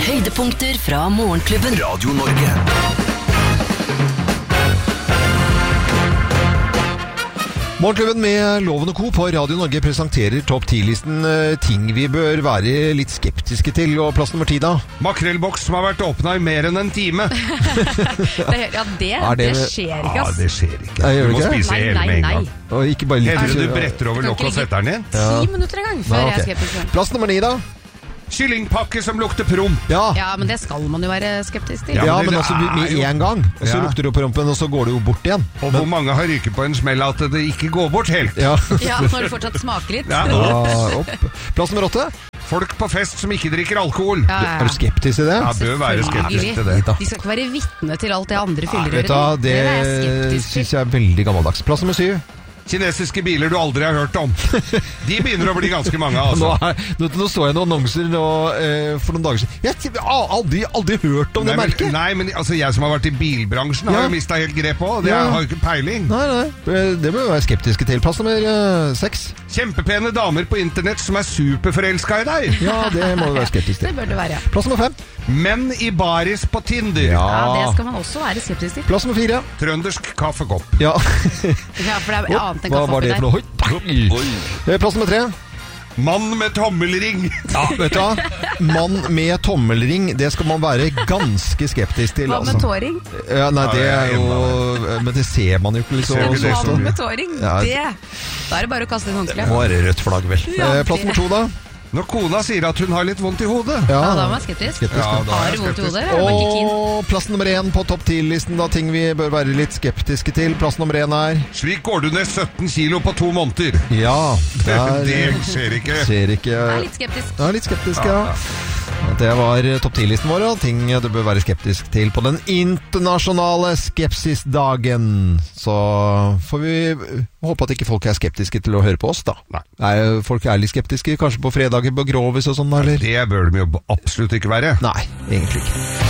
Høydepunkter fra Morgenklubben. Radio Norge. Morgenklubben med Loven og Co. på Radio Norge presenterer topp 10-listen ting vi bør være litt skeptiske til. Og plass nummer 10 da? Makrellboks som har vært åpnet i mer enn en time. det skjer ikke, ass. Ja, det skjer ikke. Gjør Du det må ikke? spise hele med en gang. Og ikke bare litt. Heller du bretter over lokket og setter den inn. 10 minutter en gang før jeg er skeptisk. Plass nummer 9 da? Kyllingpakke som lukter promp. Ja, men det skal man jo være skeptisk til. Ja, men men det også er med jo- en gang. Og så Ja. lukter det på rumpen, og så går det jo bort igjen. Og hvor mange har ryket på en smell at det ikke går bort helt. Ja. Ja, når det fortsatt smaker litt. Ja. Opp. Plass nummer 8. Folk på fest som ikke drikker alkohol. Er du skeptisk til det? Ja, bør være skeptisk til det. De skal ikke være vitne til alt det andre fyller Vet du hva, det er jeg skeptisk til. synes jeg er veldig gammeldags. Plass nummer 7. Kinesiske biler du aldri har hørt om. De begynner å bli ganske mange, Nå, altså. nå så jeg noen annonser for noen dager siden. Jeg har aldri hørt om det merket. Nei, men altså, jeg som har vært i bilbransjen har Ja. jo mistet helt grep på. Det Ja. har jo ikke peiling. Nei, det bør vi være skeptiske til. Plass nummer 6. Kjempepene damer på internett som er superforelsket i deg. Ja, det må vi være skeptiske Det til. bør det være, ja. Plass nummer 5. Menn i baris på Tinder. Ja, det skal man også være skeptisk til. Plass nummer 4. Trøndersk kaffekopp. Ja. Ja, for det er annet enn Hva var det for noe? Plass nummer 3. Mann med tommelring. Ja, vet du hva? Mann med tommelring, det skal man være ganske skeptisk til. Hva med Altså. tåring? Ja, nei, det er jo... Men det ser man jo ikke liksom. Ser ikke det Hva sånn. med tåring? Ja. Da er det bare å kaste inn Det håndkle. må være rødt flagg, vel. Ja, Plass nummer 2 da. Når kona sier at hun har litt vondt i hodet. Ja, da er man skeptisk. Skeptisk, Ja, da er Har jeg du vondt i skeptisk. hodet? Er man ikke keen? Og plass nummer 1 på topp 10-listen da, ting vi bør være litt skeptiske til. Plass nummer 1 er... Slik går du ned 17 kilo på 2 måneder. Ja, Det skjer ikke. ser ikke... Jeg er litt skeptisk. Ja, litt skeptisk, ja. Det var topp 10-listen vår, og ting du bør være skeptisk til på den internasjonale skepsisdagen. Så får vi håpe at ikke folk er skeptiske til å høre på oss, da. Nei. Folk er litt skeptiske, kanskje på fredager på Grovis og sånn, eller? Det bør de jo absolutt ikke være. Nei, egentlig ikke.